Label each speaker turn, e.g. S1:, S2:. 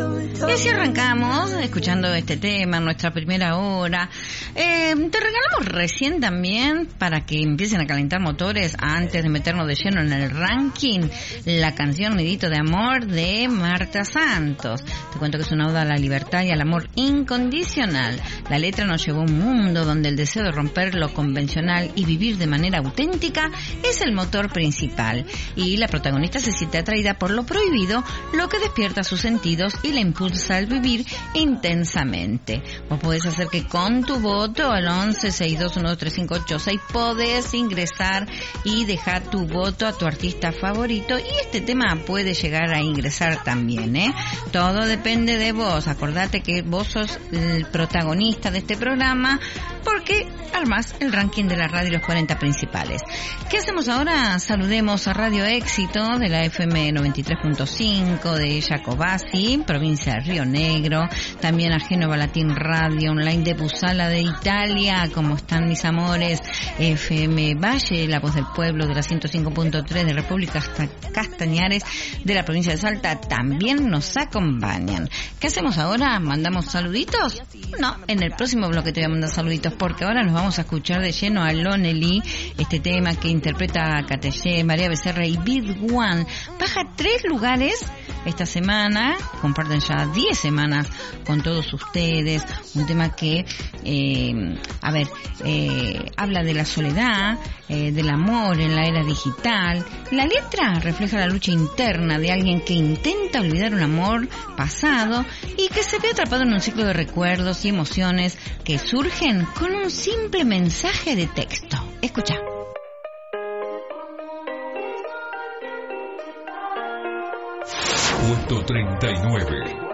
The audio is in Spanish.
S1: Y así arrancamos escuchando este tema en nuestra primera hora. Te regalamos recién también, para que empiecen a calentar motores antes de meternos de lleno en el ranking, la canción Nidito de Amor de Marta Santos. Te cuento que es una oda a la libertad y al amor incondicional. La letra nos llevó a un mundo donde el deseo de romper lo convencional y vivir de manera auténtica es el motor principal. Y la protagonista se siente atraída por lo prohibido, lo que despierta sus sentidos y la impulsa al vivir intensamente. Vos podés hacer que con tu voto al 1162123586 podés ingresar y dejar tu voto a tu artista favorito, y este tema puede llegar a ingresar también, Todo depende de vos. Acordate que vos sos el protagonista de este programa, porque armás el ranking de la radio y los 40 principales. ¿Qué hacemos ahora? Saludemos a Radio Éxito de la FM 93.5 de Jacobasi, provincia de Río Negro, también a Génova Latín Radio Online de Busala de Italia. ¿Cómo están mis amores? FM Valle, la voz del pueblo de la 105.3 de República Castañares de la provincia de Salta, también nos acompañan. ¿Qué hacemos ahora? ¿Mandamos saluditos? No, en el próximo bloque te voy a mandar saluditos, porque ahora nos vamos a escuchar de lleno a Lonely, este tema que interpreta Catellé, María Becerra y Big One. Baja 3 lugares esta semana, comparten ya 10 semanas con todos ustedes, un tema que habla de la soledad, del amor en la era digital. La letra refleja la lucha interna de alguien que intenta olvidar un amor pasado y que se ve atrapado en un ciclo de recuerdos y emociones que surgen con un simple mensaje de texto. Escucha.
S2: Puesto 39.